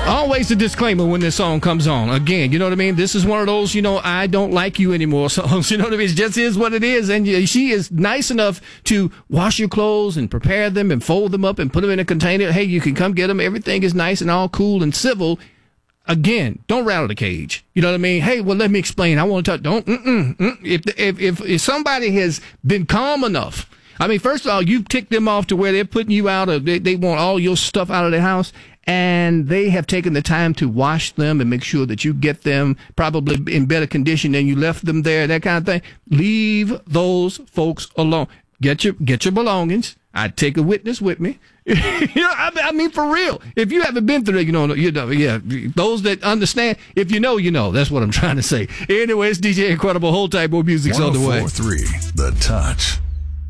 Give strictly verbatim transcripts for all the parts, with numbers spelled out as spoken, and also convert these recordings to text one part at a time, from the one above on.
Always a disclaimer when this song comes on. Again, you know what I mean? This is one of those, you know, I don't like you anymore songs. You know what I mean? It just is what it is. And she is nice enough to wash your clothes and prepare them and fold them up and put them in a container. Hey, you can come get them. Everything is nice and all cool and civil. Again, don't rattle the cage. You know what I mean? Hey, well, let me explain. I want to talk. Don't. Mm-mm, mm. If, if if if somebody has been calm enough, I mean, first of all, you tick them off to where they're putting you out of. They, they want all your stuff out of their house, and they have taken the time to wash them and make sure that you get them probably in better condition than you left them there. That kind of thing. Leave those folks alone. Get your get your belongings. I'd take a witness with me. you know, I, I mean, for real. If you haven't been through it, you know, you know, yeah. Those that understand, if you know, you know. That's what I'm trying to say. Anyway, it's D J Incredible. Hold tight, more music's on the way. one oh four point three The Touch.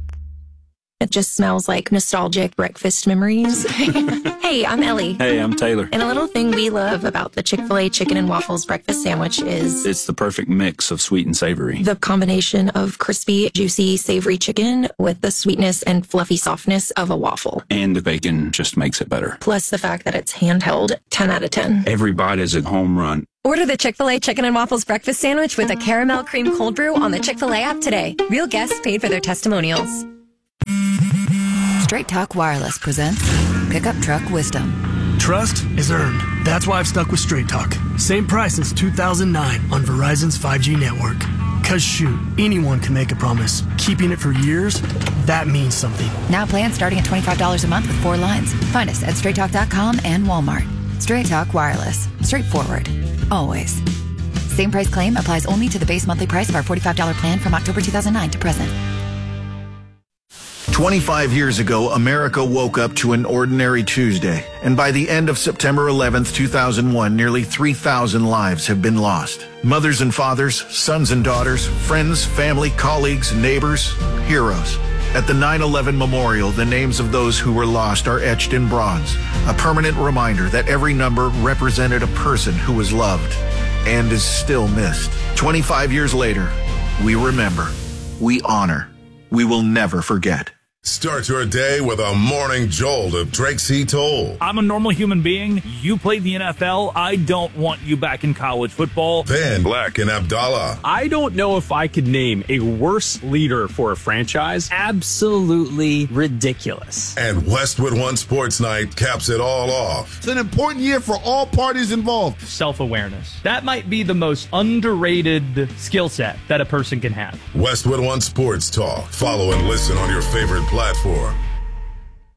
It just smells like nostalgic breakfast memories. Hey, I'm Ellie. Hey, I'm Taylor. And a little thing we love about the Chick-fil-A chicken and waffles breakfast sandwich is it's the perfect mix of sweet and savory. The combination of crispy, juicy, savory chicken with the sweetness and fluffy softness of a waffle. And the bacon just makes it better. Plus the fact that it's handheld, ten out of ten. Every bite is a home run. Order the Chick-fil-A Chicken and Waffles Breakfast Sandwich with a caramel cream cold brew on the Chick-fil-A app today. Real guests paid for their testimonials. Straight Talk Wireless presents Pickup Truck Wisdom. Trust is earned. That's why I've stuck with Straight Talk. Same price since two thousand nine on Verizon's five G network. Cause shoot, anyone can make a promise. Keeping it for years, that means something. Now plans starting at twenty-five dollars a month with four lines. Find us at straight talk dot com and Walmart. Straight Talk Wireless. Straightforward. Always. Same price claim applies only to the base monthly price of our forty-five dollars plan from October two thousand nine to present. twenty-five years ago, America woke up to an ordinary Tuesday, and by the end of September eleventh, two thousand one, nearly three thousand lives have been lost. Mothers and fathers, sons and daughters, friends, family, colleagues, neighbors, heroes. At the nine eleven Memorial, the names of those who were lost are etched in bronze, a permanent reminder that every number represented a person who was loved and is still missed. twenty-five years later, we remember, we honor, we will never forget. Start your day with a morning jolt of Drake C. Toll. I'm a normal human being. You played the N F L. I don't want you back in college football. Then Black and Abdallah. I don't know if I could name a worse leader for a franchise. Absolutely ridiculous. And Westwood One Sports Night caps it all off. It's an important year for all parties involved. Self-awareness. That might be the most underrated skill set that a person can have. Westwood One Sports Talk. Follow and listen on your favorite platform.